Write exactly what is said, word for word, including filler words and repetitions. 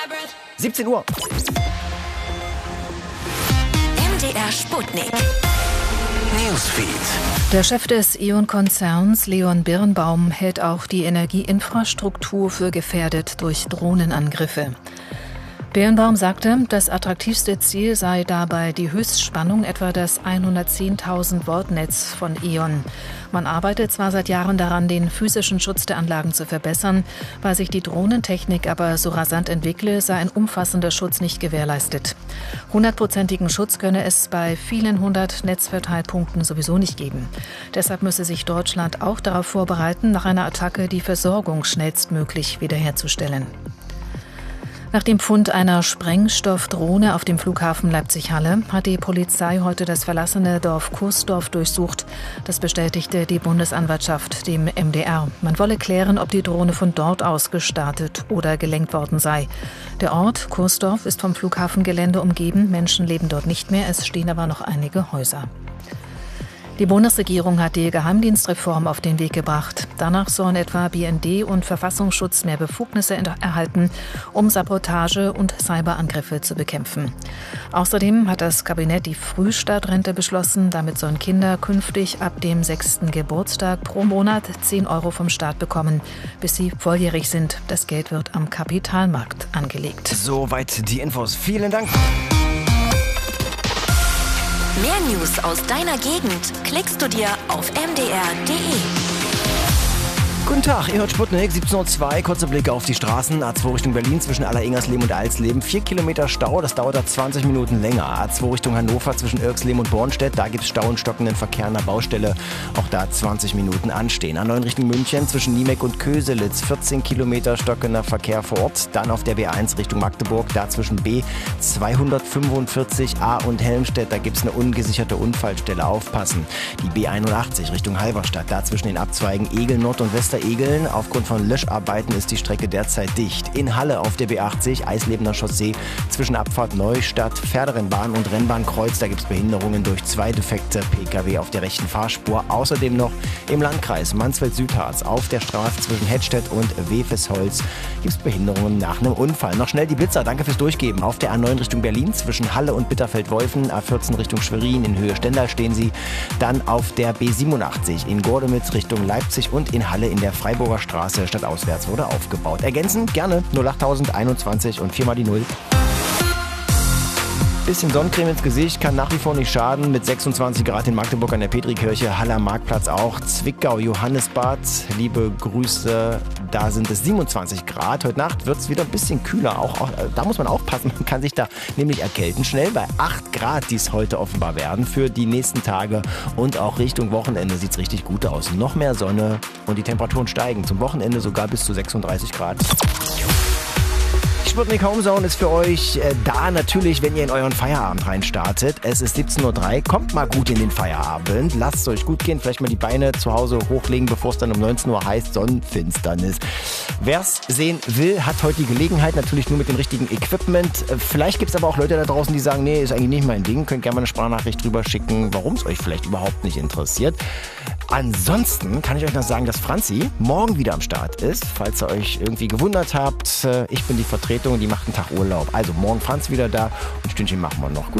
siebzehn Uhr. M D R Sputnik. Newsfeed. Der Chef des E.ON-Konzerns, Leon Birnbaum, hält auch die Energieinfrastruktur für gefährdet durch Drohnenangriffe. Birnbaum sagte, das attraktivste Ziel sei dabei die Höchstspannung, etwa das hundertzehntausend Volt Netz von E.ON. Man arbeitet zwar seit Jahren daran, den physischen Schutz der Anlagen zu verbessern, weil sich die Drohnentechnik aber so rasant entwickle, sei ein umfassender Schutz nicht gewährleistet. Hundertprozentigen Schutz könne es bei vielen hundert Netzverteilpunkten sowieso nicht geben. Deshalb müsse sich Deutschland auch darauf vorbereiten, nach einer Attacke die Versorgung schnellstmöglich wiederherzustellen. Nach dem Fund einer Sprengstoffdrohne auf dem Flughafen Leipzig-Halle hat die Polizei heute das verlassene Dorf Kursdorf durchsucht. Das bestätigte die Bundesanwaltschaft dem M D R. Man wolle klären, ob die Drohne von dort aus gestartet oder gelenkt worden sei. Der Ort Kursdorf ist vom Flughafengelände umgeben. Menschen leben dort nicht mehr, es stehen aber noch einige Häuser. Die Bundesregierung hat die Geheimdienstreform auf den Weg gebracht. Danach sollen etwa B N D und Verfassungsschutz mehr Befugnisse erhalten, um Sabotage und Cyberangriffe zu bekämpfen. Außerdem hat das Kabinett die Frühstartrente beschlossen. Damit sollen Kinder künftig ab dem sechsten Geburtstag pro Monat zehn Euro vom Staat bekommen, bis sie volljährig sind. Das Geld wird am Kapitalmarkt angelegt. Soweit die Infos. Vielen Dank. Mehr News aus deiner Gegend klickst du dir auf m d r punkt d e. Guten Tag, ihr hört Sputnik, siebzehn Uhr zwei, kurzer Blick auf die Straßen. A zwei Richtung Berlin zwischen Aller-Ingersleben und Alsleben. Vier Kilometer Stau, das dauert da zwanzig Minuten länger. A zwei Richtung Hannover zwischen Irxleben und Bornstedt, da gibt es Stau und stockenden Verkehr an der Baustelle. Auch da zwanzig Minuten anstehen. A neun Richtung München zwischen Niemek und Köselitz, vierzehn Kilometer stockender Verkehr vor Ort. Dann auf der B eins Richtung Magdeburg, da zwischen B zweihundertfünfundvierzig A und Helmstedt, da gibt es eine ungesicherte Unfallstelle, aufpassen. Die B einundachtzig Richtung Halberstadt, da zwischen den Abzweigen Egel Nord und Wester Egeln. Aufgrund von Löscharbeiten ist die Strecke derzeit dicht. In Halle auf der B achtzig, Eislebener Chaussee, zwischen Abfahrt Neustadt, Pferderennbahn und Rennbahnkreuz. Da gibt es Behinderungen durch zwei defekte Pkw auf der rechten Fahrspur. Außerdem noch im Landkreis Mansfeld-Südharz auf der Straße zwischen Hettstedt und Wefesholz gibt es Behinderungen nach einem Unfall. Noch schnell die Blitzer, danke fürs Durchgeben. Auf der A neun Richtung Berlin zwischen Halle und Bitterfeld-Wolfen, A vierzehn Richtung Schwerin, in Höhe Stendal stehen sie. Dann auf der B siebenundachtzig in Gordemitz Richtung Leipzig und in Halle in der Freiburger Straße stadtauswärts wurde aufgebaut. Ergänzen gerne null acht einundzwanzig und viermal die Null. Bisschen Sonnencreme ins Gesicht kann nach wie vor nicht schaden. Mit sechsundzwanzig Grad in Magdeburg an der Petrikirche, Halle am Marktplatz auch. Zwickau, Johannesbad, liebe Grüße, da sind es siebenundzwanzig Grad. Heute Nacht wird es wieder ein bisschen kühler. Auch, auch da muss man aufpassen, man kann sich da nämlich erkälten. Schnell bei acht Grad, die es heute offenbar werden für die nächsten Tage. Und auch Richtung Wochenende sieht es richtig gut aus. Noch mehr Sonne und die Temperaturen steigen. Zum Wochenende sogar bis zu sechsunddreißig Grad. Sputnik Homezone ist für euch äh, da natürlich, wenn ihr in euren Feierabend reinstartet. Es ist siebzehn Uhr drei, kommt mal gut in den Feierabend, lasst es euch gut gehen, vielleicht mal die Beine zu Hause hochlegen, bevor es dann um neunzehn Uhr heißt, Sonnenfinsternis. Wer es sehen will, hat heute die Gelegenheit, natürlich nur mit dem richtigen Equipment. Vielleicht gibt es aber auch Leute da draußen, die sagen, nee, ist eigentlich nicht mein Ding, könnt gerne mal eine Sprachnachricht drüber schicken, warum es euch vielleicht überhaupt nicht interessiert. Ansonsten kann ich euch noch sagen, dass Franzi morgen wieder am Start ist, falls ihr euch irgendwie gewundert habt. Ich bin die Vertretung, die macht einen Tag Urlaub. Also morgen Franz wieder da und ein Stündchen machen wir noch. Gut.